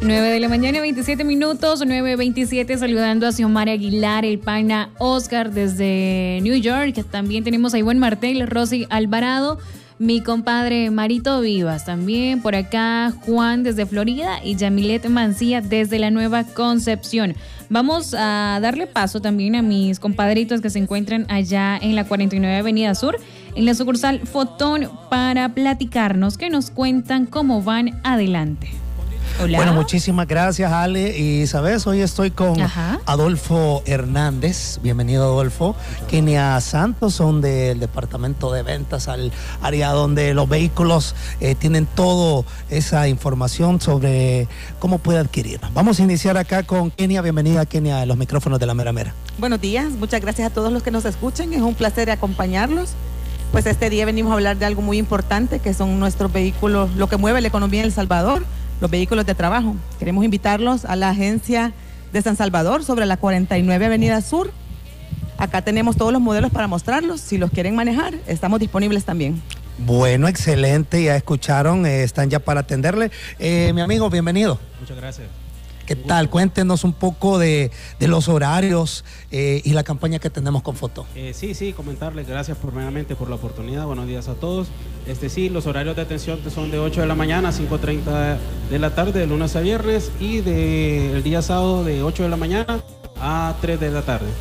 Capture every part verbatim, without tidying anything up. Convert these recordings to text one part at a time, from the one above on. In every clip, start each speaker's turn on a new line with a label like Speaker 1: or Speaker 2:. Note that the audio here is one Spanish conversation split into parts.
Speaker 1: nueve de la mañana, veintisiete minutos, nueve veintisiete, saludando a Xiomara Aguilar, el pana Oscar desde New York. También tenemos a Ivonne Martel, Rosy Alvarado, mi compadre Marito Vivas, también por acá Juan desde Florida y Yamilet Mancía desde la Nueva Concepción. Vamos a darle paso también a mis compadritos que se encuentran allá en la cuarenta y nueve Avenida Sur, en la sucursal Fotón, para platicarnos, que nos cuentan cómo van adelante. Hola.
Speaker 2: Bueno, muchísimas gracias, Ale. Y sabes, hoy estoy con Ajá. Adolfo Hernández. Bienvenido, Adolfo. Kenia Santos, son del departamento de ventas, al área donde los vehículos eh, tienen toda esa información sobre cómo puede adquirirla. Vamos a iniciar acá con Kenia. Bienvenida, Kenia, a los micrófonos de La Mera Mera.
Speaker 3: Buenos días, muchas gracias a todos los que nos escuchen. Es un placer acompañarlos. Pues este día venimos a hablar de algo muy importante, que son nuestros vehículos, lo que mueve la economía en El Salvador, los vehículos de trabajo. Queremos invitarlos a la agencia de San Salvador sobre la cuarenta y nueve Avenida Sur. Acá tenemos todos los modelos para mostrarlos. Si los quieren manejar, estamos disponibles también.
Speaker 2: Bueno, excelente. Ya escucharon, eh, están ya para atenderle. Eh, mi amigo, bienvenido.
Speaker 4: Muchas gracias.
Speaker 2: ¿Qué tal? Cuéntenos un poco de, de los horarios eh, y la campaña que tenemos con Fotón.
Speaker 4: Eh, sí, sí, comentarles, gracias primeramente por la oportunidad. Buenos días a todos. Este sí, los horarios de atención son de ocho de la mañana a cinco treinta de la tarde, de lunes a viernes, y de, el día sábado de ocho de la mañana a tres de la tarde.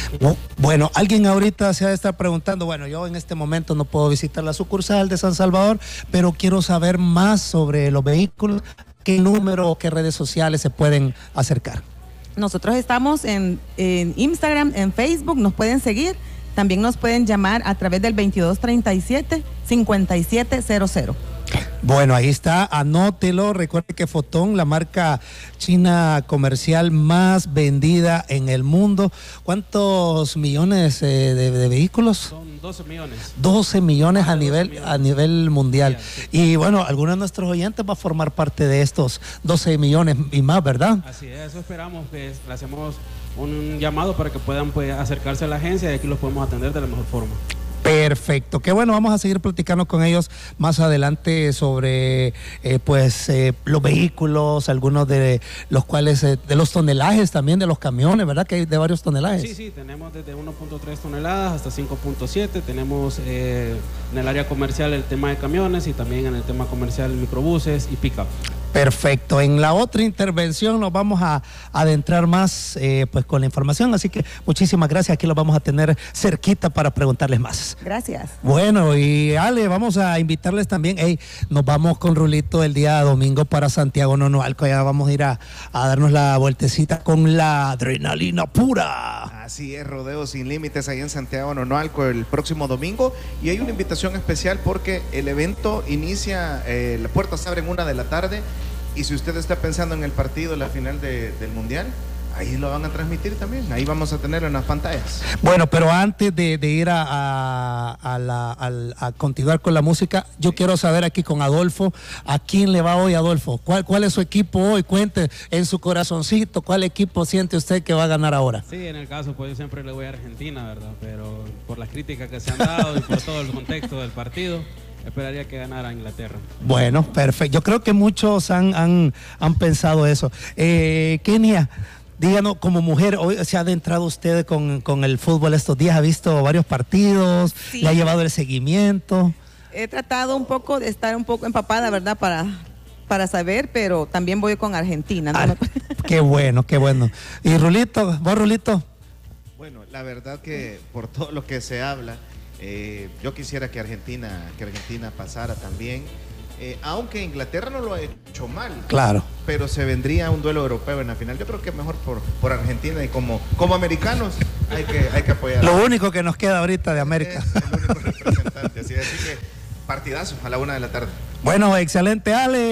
Speaker 2: Bueno, alguien ahorita se va a estar preguntando, bueno, yo en este momento no puedo visitar la sucursal de San Salvador, pero quiero saber más sobre los vehículos. ¿Qué número o qué redes sociales se pueden acercar?
Speaker 3: Nosotros estamos en, en Instagram, en Facebook, nos pueden seguir. También nos pueden llamar a través del veintidós treinta y siete, cincuenta y siete cero cero.
Speaker 2: Bueno, ahí está, anótelo. Recuerde que Fotón, la marca china comercial más vendida en el mundo. ¿Cuántos millones eh, de, de vehículos?
Speaker 4: Son doce millones.
Speaker 2: doce millones a nivel, millones. a nivel mundial. Sí. Y bueno, algunos de nuestros oyentes va a formar parte de estos doce millones y más, ¿verdad?
Speaker 4: Así es, eso esperamos. Pues, le hacemos un llamado para que puedan pues, acercarse a la agencia y aquí los podemos atender de la mejor forma.
Speaker 2: Perfecto, qué bueno, vamos a seguir platicando con ellos más adelante sobre eh, pues eh, los vehículos, algunos de los cuales, eh, de los tonelajes también de los camiones, ¿verdad? Que hay de varios tonelajes.
Speaker 4: Sí, sí, tenemos desde uno punto tres toneladas hasta cinco punto siete, tenemos eh, en el área comercial el tema de camiones y también en el tema comercial microbuses y pick-up.
Speaker 2: Perfecto, en la otra intervención nos vamos a adentrar más eh, pues con la información, así que muchísimas gracias, aquí los vamos a tener cerquita para preguntarles más.
Speaker 3: Gracias.
Speaker 2: Bueno, y Ale, vamos a invitarles también, hey, nos vamos con Rulito el día domingo para Santiago Nonualco, ya vamos a ir a, a darnos la vueltecita con la adrenalina pura.
Speaker 5: Así es, Rodeo Sin Límites ahí en Santiago Nonualco el próximo domingo, y hay una invitación especial porque el evento inicia, eh, las puertas se abren una de la tarde, y si usted está pensando en el partido, la final de, del Mundial, ahí lo van a transmitir también, ahí vamos a tenerlo en las pantallas.
Speaker 2: Bueno, pero antes de, de ir a, a, a, la, a, a continuar con la música, yo sí. quiero saber aquí con Adolfo, ¿a quién le va hoy, Adolfo? ¿Cuál, cuál es su equipo hoy? Cuente en su corazoncito, ¿cuál equipo siente usted que va a ganar ahora?
Speaker 4: Sí, en el caso, pues yo siempre le voy a Argentina, ¿verdad? Pero por las críticas que se han dado y por todo el contexto del partido, esperaría que ganara Inglaterra.
Speaker 2: Bueno, perfecto. Yo creo que muchos han, han, han pensado eso. Eh, Kenia, díganos, como mujer, hoy se ha adentrado usted con, con el fútbol estos días, ha visto varios partidos, sí. le ha llevado el seguimiento.
Speaker 3: He tratado un poco de estar un poco empapada, ¿verdad? Para, para saber, pero también voy con Argentina. ¿no?
Speaker 2: Ah, qué bueno, qué bueno. ¿Y Rulito? ¿Vos, Rulito?
Speaker 5: Bueno, la verdad que por todo lo que se habla, Eh, yo quisiera que Argentina, que Argentina pasara también, eh, aunque Inglaterra no lo ha hecho mal.
Speaker 2: Claro.
Speaker 5: Pero se vendría un duelo europeo en la final. Yo creo que mejor por, por Argentina, y como, como americanos hay que, hay que apoyar.
Speaker 2: Lo único que nos queda ahorita de América.
Speaker 5: Es el único representante. Así, así que partidazo a la una de la tarde.
Speaker 2: Bueno, excelente,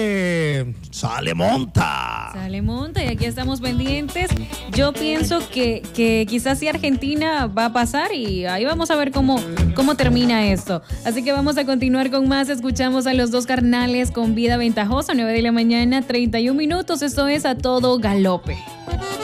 Speaker 2: Ale. Sale monta.
Speaker 1: Sale monta y aquí estamos pendientes. Yo pienso que, que quizás sí Argentina va a pasar y ahí vamos a ver cómo, cómo termina esto. Así que vamos a continuar con más. Escuchamos a los dos carnales con Vida Ventajosa, nueve de la mañana, treinta y un minutos. Esto es A Todo Galope.